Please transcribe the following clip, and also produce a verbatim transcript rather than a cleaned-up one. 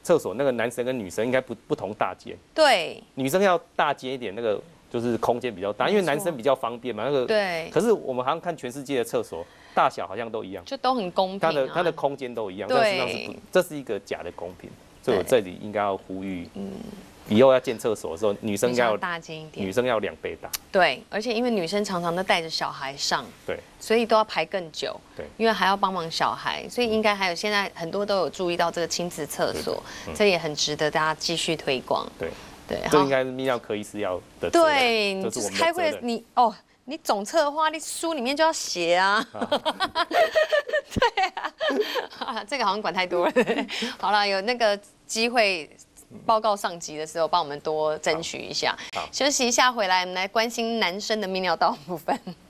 厕所那个男生跟女生应该不不同大间， 对， 女生要大间一点，那个就是空间比较大，因为男生比较方便嘛。那个对。 可是我们好像看全世界的厕所大小好像都一样， 就都很公平、啊， 它的它的空间都一样， 对， 但实际上是不，这是一个假的公平。所以我这里应该要呼吁，嗯，以后要建厕所的时候，女生应该要大间一点， 女生要两倍大。 对，而且因为女生常常都带着小孩上， 对， 所以都要排更久。 对， 因为还要帮忙小孩，所以应该还有现在很多都有注意到这个亲子厕所，嗯、这也很值得大家继续推广。 对， 对， 这应该是泌尿科医师要的。 对，你就是开会你哦。你总策划，你书里面就要写啊。啊对啊，这个好像管太多了。好了，有那个机会报告上级的时候，帮我们多争取一下。休息一下，回来我们来关心男生的泌尿道部分。